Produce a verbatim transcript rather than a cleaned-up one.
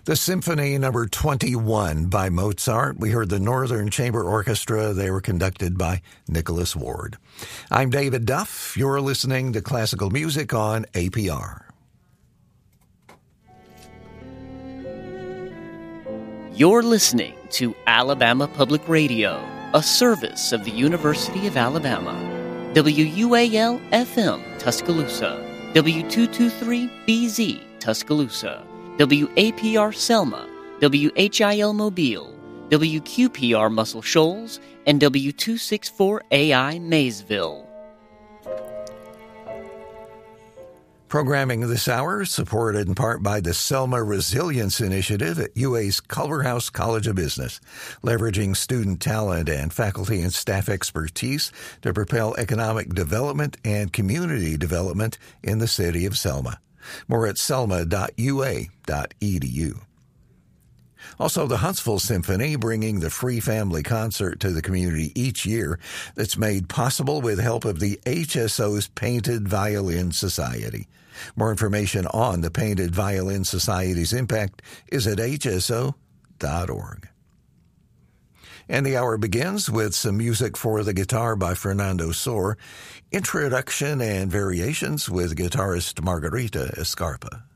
The Symphony Number twenty-one by Mozart. We heard the Northern Chamber Orchestra. They were conducted by Nicholas Ward. I'm David Duff. You're listening to classical music on A P R. You're listening to Alabama Public Radio, a service of the University of Alabama. W U A L F M Tuscaloosa, W two twenty-three B Z Tuscaloosa, W A P R Selma, W H I L Mobile, W Q P R Muscle Shoals, and W two sixty-four A I Maysville. Programming this hour supported in part by the Selma Resilience Initiative at U A's Culverhouse College of Business, leveraging student talent and faculty and staff expertise to propel economic development and community development in the city of Selma. More at selma dot u a dot e d u. Also, the Huntsville Symphony, bringing the free family concert to the community each year, that's made possible with help of the H S O's Painted Violin Society. More information on the Painted Violin Society's impact is at h s o dot org. And the hour begins with some music for the guitar by Fernando Sor, introduction and variations with guitarist Margarita Escarpa.